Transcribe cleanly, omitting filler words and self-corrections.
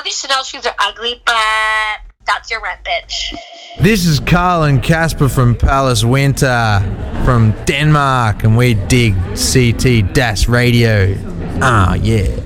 know these Chanel shoes are ugly, but that's your rent, bitch. This is Carl and Casper from Palace Winter from Denmark, and we dig CT Das Radio. Ah, yeah.